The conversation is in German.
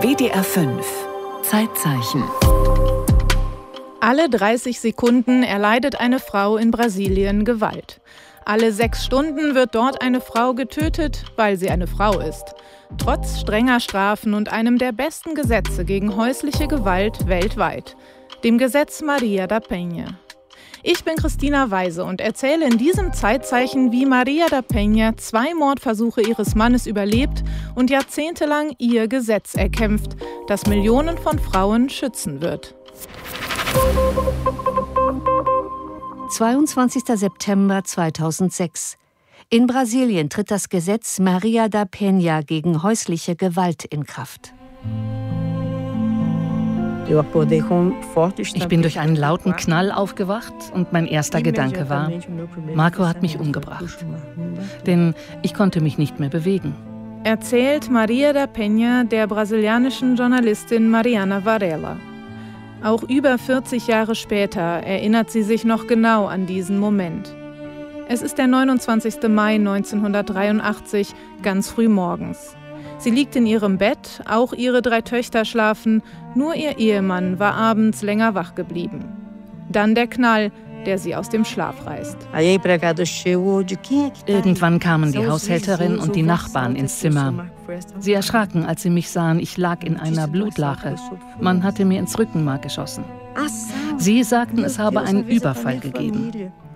WDR 5 Zeitzeichen. Alle 30 Sekunden erleidet eine Frau in Brasilien Gewalt. Alle 6 Stunden wird dort eine Frau getötet, weil sie eine Frau ist. Trotz strenger Strafen und einem der besten Gesetze gegen häusliche Gewalt weltweit, dem Gesetz Maria da Penha. Ich bin Christina Weise und erzähle in diesem Zeitzeichen, wie Maria da Penha 2 Mordversuche ihres Mannes überlebt und jahrzehntelang ihr Gesetz erkämpft, das Millionen von Frauen schützen wird. 22. September 2006. In Brasilien tritt das Gesetz Maria da Penha gegen häusliche Gewalt in Kraft. Ich bin durch einen lauten Knall aufgewacht und mein erster Gedanke war, Marco hat mich umgebracht. Denn ich konnte mich nicht mehr bewegen. Erzählt Maria da Penha der brasilianischen Journalistin Mariana Varela. Auch über 40 Jahre später erinnert sie sich noch genau an diesen Moment. Es ist der 29. Mai 1983, ganz früh morgens. Sie liegt in ihrem Bett, auch ihre 3 Töchter schlafen, nur ihr Ehemann war abends länger wach geblieben. Dann der Knall, der sie aus dem Schlaf reißt. Irgendwann kamen die Haushälterin und die Nachbarn ins Zimmer. Sie erschraken, als sie mich sahen, ich lag in einer Blutlache. Man hatte mir ins Rückenmark geschossen. Sie sagten, es habe einen Überfall gegeben.